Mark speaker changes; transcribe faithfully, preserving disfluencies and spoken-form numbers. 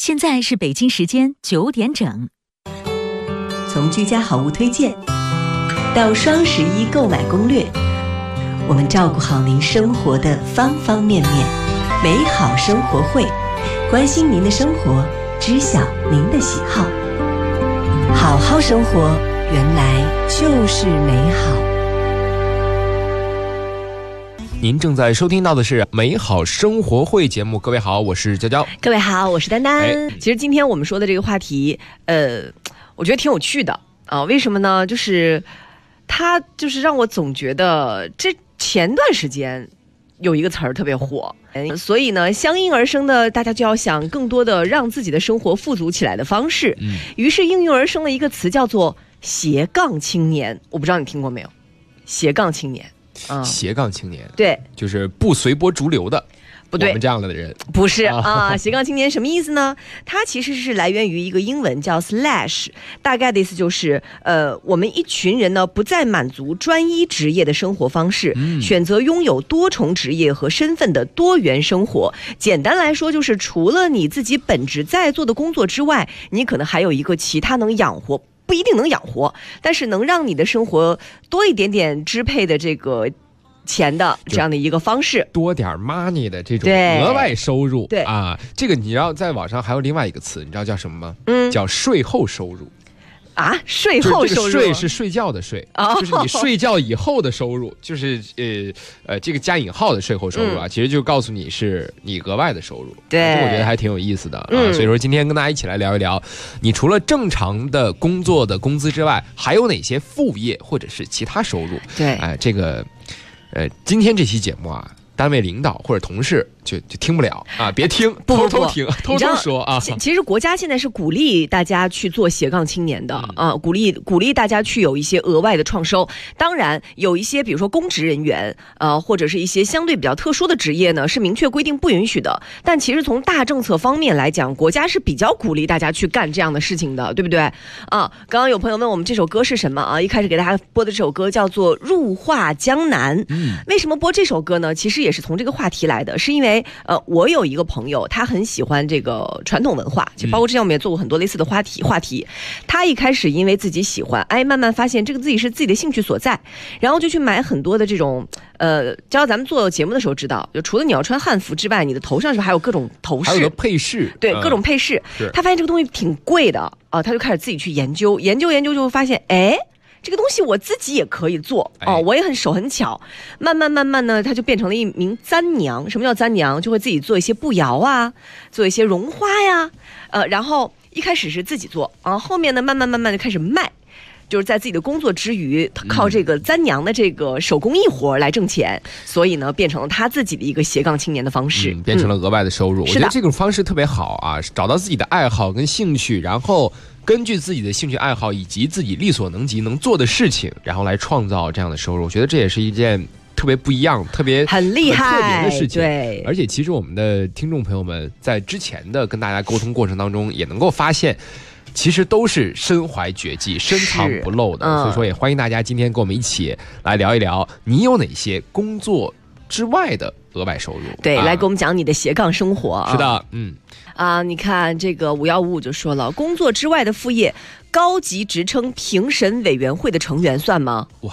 Speaker 1: 现在是北京时间九点整。
Speaker 2: 从居家好物推荐到双十一购买攻略，我们照顾好您生活的方方面面。美好生活会，关心您的生活，知晓您的喜好。好好生活，原来就是美好。
Speaker 3: 您正在收听到的是美好生活会节目。各位好，我是娇娇。
Speaker 4: 各位好，我是丹丹、
Speaker 3: 哎、
Speaker 4: 其实今天我们说的这个话题呃，我觉得挺有趣的啊、呃。为什么呢？就是它就是让我总觉得这前段时间有一个词儿特别火，所以呢相应而生的大家就要想更多的让自己的生活富足起来的方式、嗯、于是应运而生了一个词叫做斜杠青年。我不知道你听过没有，斜杠青年。
Speaker 3: 嗯、斜杠青年，
Speaker 4: 对，
Speaker 3: 就是不随波逐流的，
Speaker 4: 不对，
Speaker 3: 我们这样的人
Speaker 4: 不是啊, 啊。斜杠青年什么意思呢？它其实是来源于一个英文叫 slash， 大概的意思就是呃，我们一群人呢不再满足专一职业的生活方式、嗯、选择拥有多重职业和身份的多元生活。简单来说就是除了你自己本职在做的工作之外，你可能还有一个其他能养活，不一定能养活，但是能让你的生活多一点点支配的这个钱的这样的一个方式，
Speaker 3: 多点 money 的这种额外收入。
Speaker 4: 对
Speaker 3: 啊，这个你知道在网上还有另外一个词，你知道叫什么吗？嗯，叫税后收入。
Speaker 4: 啊，税后收入，
Speaker 3: 睡是睡觉的睡、哦，就是你睡觉以后的收入，就是呃呃这个加引号的税后收入啊、嗯，其实就告诉你是你额外的收入。
Speaker 4: 对，
Speaker 3: 这我觉得还挺有意思的啊、
Speaker 4: 嗯。
Speaker 3: 所以说今天跟大家一起来聊一聊，你除了正常的工作的工资之外，还有哪些副业或者是其他收入？
Speaker 4: 对，
Speaker 3: 哎、呃，这个呃今天这期节目啊，单位领导或者同事就就听不了啊，别听，偷偷听，偷偷说啊。
Speaker 4: 其实国家现在是鼓励大家去做斜杠青年的、嗯、啊，鼓励鼓励大家去有一些额外的创收。当然，有一些比如说公职人员，呃，或者是一些相对比较特殊的职业呢，是明确规定不允许的。但其实从大政策方面来讲，国家是比较鼓励大家去干这样的事情的，对不对？啊，刚刚有朋友问我们这首歌是什么啊？一开始给大家播的这首歌叫做《入画江南》。嗯，为什么播这首歌呢？其实也是从这个话题来的，是因为。呃，我有一个朋友，他很喜欢这个传统文化，就包括之前我们也做过很多类似的话题。话题，他一开始因为自己喜欢，哎，慢慢发现这个自己是自己的兴趣所在，然后就去买很多的这种，呃，只要咱们做节目的时候知道，就除了你要穿汉服之外，你的头上是不是还有各种头饰？
Speaker 3: 还有个配饰，
Speaker 4: 对，嗯、各种配饰。他发现这个东西挺贵的啊、呃，他就开始自己去研究，研究研究就会发现，哎。这个东西我自己也可以做哦，我也很手很巧。慢慢慢慢呢，他就变成了一名簪娘。什么叫簪娘？就会自己做一些步摇啊，做一些绒花呀，呃，然后一开始是自己做啊，后面呢，慢慢慢慢就开始卖。就是在自己的工作之余，靠这个簪娘的这个手工艺活来挣钱、嗯，所以呢，变成了他自己的一个斜杠青年的方式，
Speaker 3: 嗯、变成了额外的收入、嗯。我觉得这种方式特别好啊，找到自己的爱好跟兴趣，然后根据自己的兴趣爱好以及自己力所能及能做的事情，然后来创造这样的收入。我觉得这也是一件特别不一样、特别
Speaker 4: 很厉害、
Speaker 3: 很特别的事情。
Speaker 4: 对，
Speaker 3: 而且其实我们的听众朋友们在之前的跟大家沟通过程当中，也能够发现。其实都是身怀绝技、深藏不露的、嗯，所以说也欢迎大家今天跟我们一起来聊一聊，你有哪些工作之外的额外收入？
Speaker 4: 对，
Speaker 3: 啊、
Speaker 4: 来给我们讲你的斜杠生活、啊。
Speaker 3: 是的，嗯，
Speaker 4: 啊，你看这个五幺五五就说了，工作之外的副业，高级职称评审委员会的成员算吗？
Speaker 3: 哇，